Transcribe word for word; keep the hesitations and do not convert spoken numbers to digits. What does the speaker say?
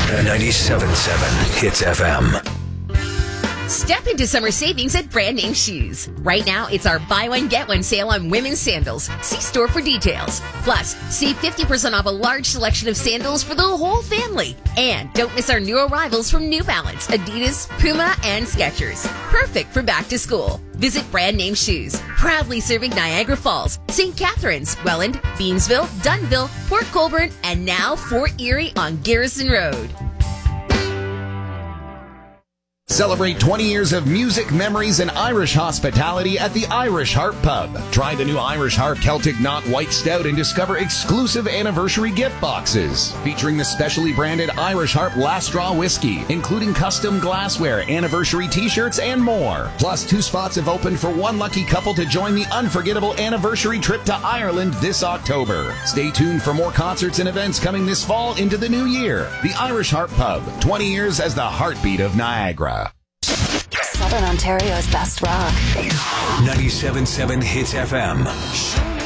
ninety-seven point seven Hits F M. Step into summer savings at Brand Name Shoes. Right now, it's our buy one, get one sale on women's sandals. See store for details. Plus, save fifty percent off a large selection of sandals for the whole family. And don't miss our new arrivals from New Balance, Adidas, Puma, and Skechers. Perfect for back to school. Visit Brand Name Shoes. Proudly serving Niagara Falls, Saint Catharines, Welland, Beamsville, Dunnville, Port Colborne, and now Fort Erie on Garrison Road. Celebrate twenty years of music, memories, and Irish hospitality at the Irish Harp Pub. Try the new Irish Harp Celtic Knot White Stout and discover exclusive anniversary gift boxes featuring the specially branded Irish Harp Last Straw Whiskey, including custom glassware, anniversary t-shirts, and more. Plus, two spots have opened for one lucky couple to join the unforgettable anniversary trip to Ireland this October. Stay tuned for more concerts and events coming this fall into the new year. The Irish Harp Pub, twenty years as the heartbeat of Niagara. Southern Ontario's best rock. ninety-seven point seven Hits F M.